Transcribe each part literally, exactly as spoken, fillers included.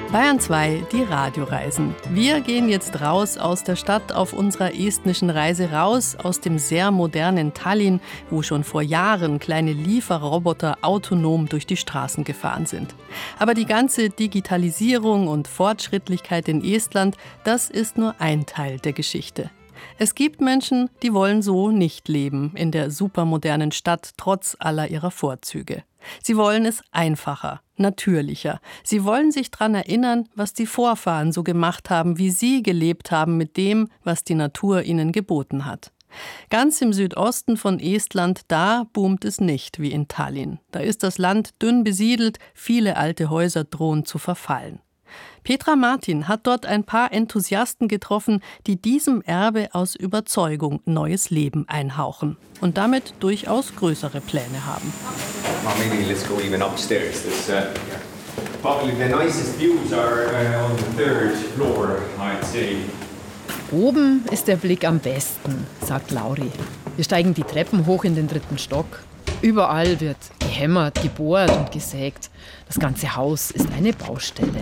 Bayern zwei, die Radioreisen. Wir gehen jetzt raus aus der Stadt auf unserer estnischen Reise raus, aus dem sehr modernen Tallinn, wo schon vor Jahren kleine Lieferroboter autonom durch die Straßen gefahren sind. Aber die ganze Digitalisierung und Fortschrittlichkeit in Estland, das ist nur ein Teil der Geschichte. Es gibt Menschen, die wollen so nicht leben in der supermodernen Stadt, trotz aller ihrer Vorzüge. Sie wollen es einfacher, natürlicher. Sie wollen sich daran erinnern, was die Vorfahren so gemacht haben, wie sie gelebt haben mit dem, was die Natur ihnen geboten hat. Ganz im Südosten von Estland, da boomt es nicht wie in Tallinn. Da ist das Land dünn besiedelt, viele alte Häuser drohen zu verfallen. Petra Martin hat dort ein paar Enthusiasten getroffen, die diesem Erbe aus Überzeugung neues Leben einhauchen und damit durchaus größere Pläne haben. Maybe let's go even upstairs. This, uh, probably the nicest views are uh, on the third floor, I'd say. Oben ist der Blick am besten, sagt Lauri. Wir steigen die Treppen hoch in den dritten Stock. Überall wird gehämmert, gebohrt und gesägt. Das ganze Haus ist eine Baustelle.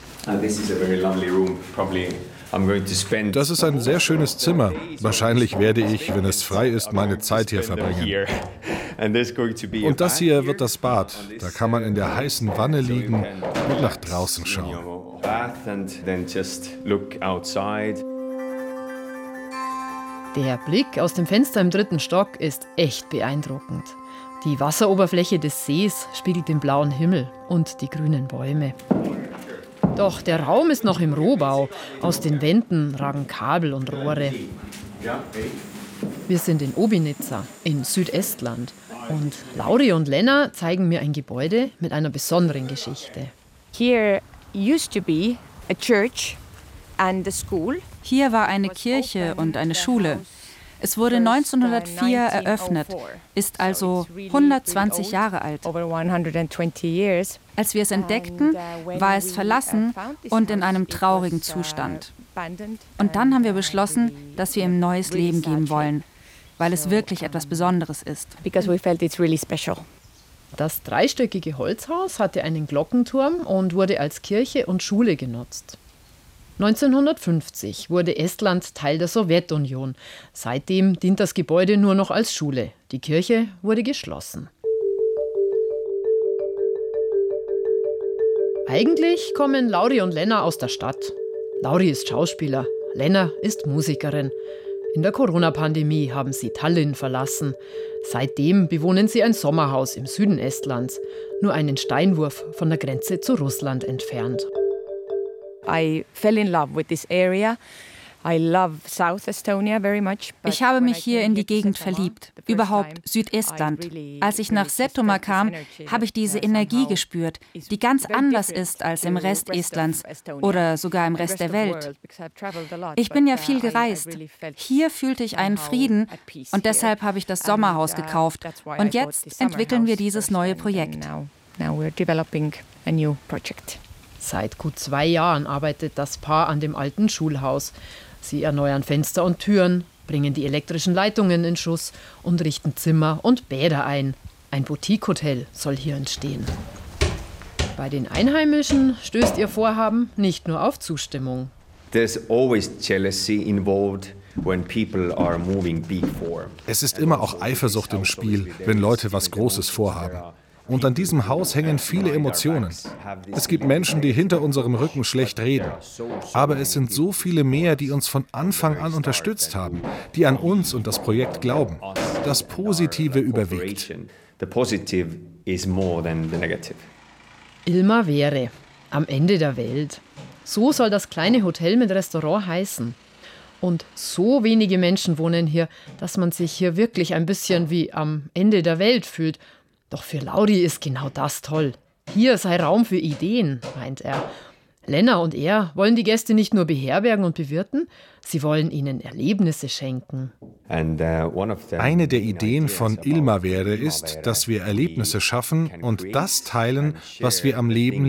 Das ist ein sehr schönes Zimmer. Wahrscheinlich werde ich, wenn es frei ist, meine Zeit hier verbringen. Und das hier wird das Bad. Da kann man in der heißen Wanne liegen und nach draußen schauen. Der Blick aus dem Fenster im dritten Stock ist echt beeindruckend. Die Wasseroberfläche des Sees spiegelt den blauen Himmel und die grünen Bäume. Doch der Raum ist noch im Rohbau. Aus den Wänden ragen Kabel und Rohre. Wir sind in Obinica, in Südestland. Und Lauri und Lena zeigen mir ein Gebäude mit einer besonderen Geschichte. Here used to be a church and a school. Hier war eine Kirche und eine Schule. Es wurde neunzehnhundertvier eröffnet, ist also hundertzwanzig Jahre alt. Als wir es entdeckten, war es verlassen und in einem traurigen Zustand. Und dann haben wir beschlossen, dass wir ihm neues Leben geben wollen, weil es wirklich etwas Besonderes ist. Das dreistöckige Holzhaus hatte einen Glockenturm und wurde als Kirche und Schule genutzt. neunzehnhundertfünfzig wurde Estland Teil der Sowjetunion. Seitdem dient das Gebäude nur noch als Schule. Die Kirche wurde geschlossen. Eigentlich kommen Lauri und Lena aus der Stadt. Lauri ist Schauspieler, Lena ist Musikerin. In der Corona-Pandemie haben sie Tallinn verlassen. Seitdem bewohnen sie ein Sommerhaus im Süden Estlands, nur einen Steinwurf von der Grenze zu Russland entfernt. I fell in love with this area. I love South Estonia very much. Ich habe mich hier in die Gegend verliebt, überhaupt Südestland. Als ich nach Setomaa kam, habe ich diese Energie gespürt, die ganz anders ist als im Rest Estlands oder sogar im Rest der Welt. Ich bin ja viel gereist. Hier fühlte ich einen Frieden und deshalb habe ich das Sommerhaus gekauft. Und jetzt entwickeln wir dieses neue Projekt. Now we're developing a new project. Seit gut zwei Jahren arbeitet das Paar an dem alten Schulhaus. Sie erneuern Fenster und Türen, bringen die elektrischen Leitungen in Schuss und richten Zimmer und Bäder ein. Ein Boutique-Hotel soll hier entstehen. Bei den Einheimischen stößt ihr Vorhaben nicht nur auf Zustimmung. There's always jealousy involved when people are moving big for. Es ist immer auch Eifersucht im Spiel, wenn Leute was Großes vorhaben. Und an diesem Haus hängen viele Emotionen. Es gibt Menschen, die hinter unserem Rücken schlecht reden. Aber es sind so viele mehr, die uns von Anfang an unterstützt haben, die an uns und das Projekt glauben. Das Positive überwiegt. Ilmavere, am Ende der Welt. So soll das kleine Hotel mit Restaurant heißen. Und so wenige Menschen wohnen hier, dass man sich hier wirklich ein bisschen wie am Ende der Welt fühlt. Doch für Lauri ist genau das toll. Hier sei Raum für Ideen, meint er. Lena und er wollen die Gäste nicht nur beherbergen und bewirten, sie wollen ihnen Erlebnisse schenken. Eine der Ideen von Ilmavere ist, dass wir Erlebnisse schaffen und das teilen, was wir am Leben